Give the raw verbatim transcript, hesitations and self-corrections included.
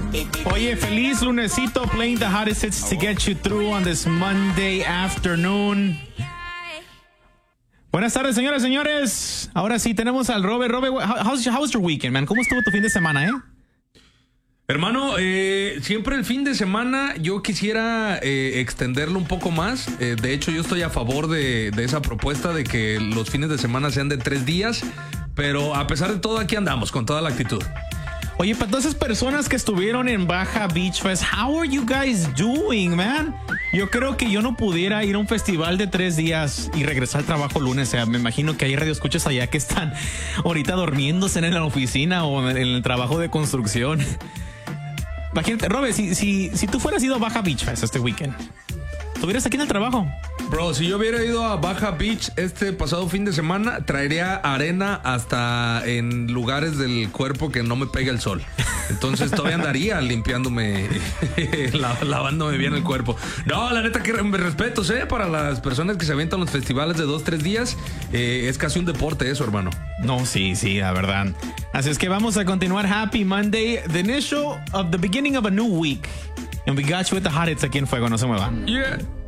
Oye, feliz lunesito, playing the hottest hits to get you through on this Monday afternoon. Buenas tardes, señoras y señores. Ahora sí, tenemos al Robert. Robert, how's, how's your weekend, man? ¿Cómo estuvo tu fin de semana, eh? Hermano, eh, siempre el fin de semana yo quisiera eh, extenderlo un poco más. Eh, de hecho, yo estoy a favor de, de esa propuesta de que los fines de semana sean de tres días. Pero a pesar de todo, aquí andamos con toda la actitud. Oye, para todas esas personas que estuvieron en Baja Beach Fest, how are you guys doing, man? Yo creo que yo no pudiera ir a un festival de tres días y regresar al trabajo lunes. O sea, me imagino que hay radioescuchas allá que están ahorita durmiéndose en la oficina o en el trabajo de construcción. Imagínate, Robert, si, si, si tú fueras ido a Baja Beach Fest este weekend, ¿estuvieras aquí en el trabajo? Bro, si yo hubiera ido a Baja Beach este pasado fin de semana, traería arena hasta en lugares del cuerpo que no me pega el sol. Entonces todavía andaría limpiándome, lavándome bien el cuerpo. No, la neta que respetos, ¿eh? Para las personas que se avientan los festivales de dos, tres días, eh, es casi un deporte eso, hermano. No, sí, sí, la verdad. Así es que vamos a continuar. Happy Monday, the initial of the beginning of a new week. And we got you with the hot hits aquí en Fuego. No se muevan. Yeah.